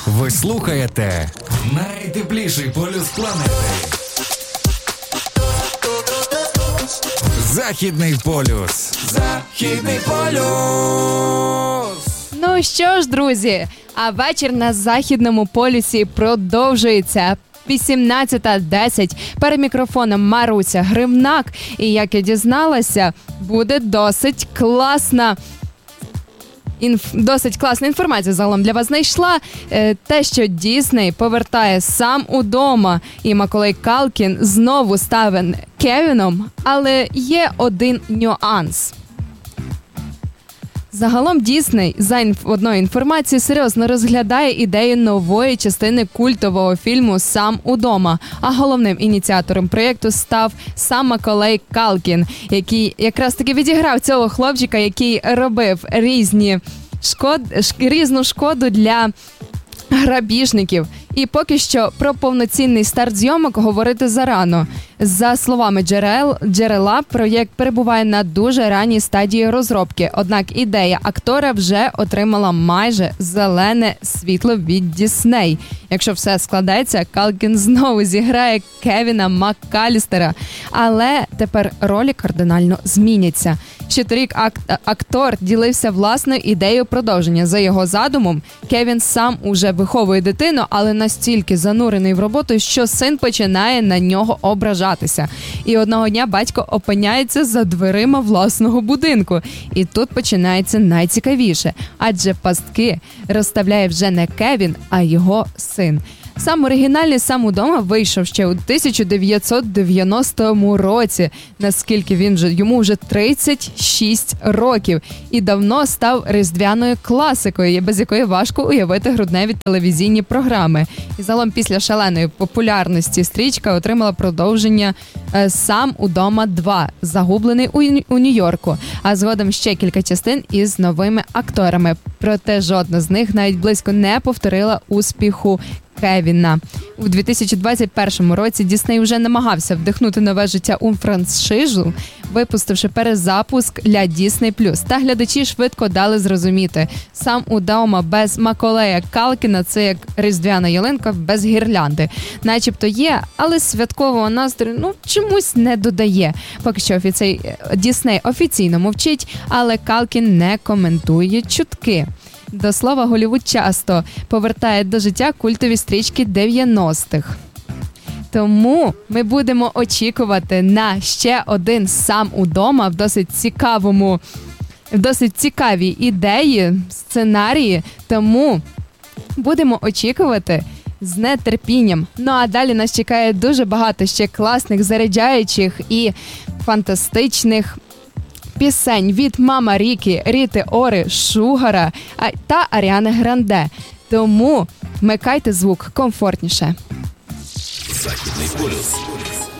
Ви слухаєте найтепліший полюс планети. Західний полюс. Західний полюс. Ну що ж, друзі, а вечір на Західному полюсі продовжується. 18:10. Перед мікрофоном Маруся Гривнак. І, як я дізналася, буде досить класна інформація загалом для вас знайшла. Те, що Дісней повертає Сам удома і Маколей Калкін знову стане Кевіном, але є один нюанс. Загалом Дісней, за одною інформацією, серйозно розглядає ідею нової частини культового фільму «Сам удома». А головним ініціатором проєкту став сам Маколей Калкін, який якраз таки відіграв цього хлопчика, який робив різну шкоду для грабіжників. І поки що про повноцінний старт зйомок говорити зарано. За словами джерела, проєкт перебуває на дуже ранній стадії розробки. Однак ідея актора вже отримала майже зелене світло від Дісней. Якщо все складеться, Калкін знову зіграє Кевіна МакКалістера. Але тепер ролі кардинально зміняться. Ще торік актор ділився власною ідеєю продовження. За його задумом, Кевін сам уже виховує дитину, але настільки занурений в роботу, що син починає на нього ображатися. І одного дня батько опиняється за дверима власного будинку. І тут починається найцікавіше, адже пастки розставляє вже не Кевін, а його син. Сам оригінальний «Сам удома» вийшов ще у 1990 році, наскільки йому вже 36 років, і давно став різдвяною класикою, без якої важко уявити грудневі телевізійні програми. І загалом після шаленої популярності стрічка отримала продовження «Сам удома 2», загублений у Нью-Йорку, а згодом ще кілька частин із новими акторами. Проте жодна з них навіть близько не повторила успіху Кевіна. У 2021 році Дісней вже намагався вдихнути нове життя у франшизу, випустивши перезапуск для Disney+. Та глядачі швидко дали зрозуміти, «Сам удома» без Маколея Калкіна – це як різдвяна ялинка без гірлянди. Начебто є, але святкового настрою чомусь не додає. Поки що Дісней офіційно мовчить, але Калкін не коментує чутки. До слова, Голлівуд часто повертає до життя культові стрічки 90-х. Тому ми будемо очікувати на ще один «Сам удома» в досить цікавій ідеї, сценарії. Тому будемо очікувати з нетерпінням. Ну а далі нас чекає дуже багато ще класних, заряджаючих і фантастичних пісень від Мама Рікі, Ріти Ори, Шугара та Аріани Гранде. Тому вмикайте звук комфортніше. Західний полюс.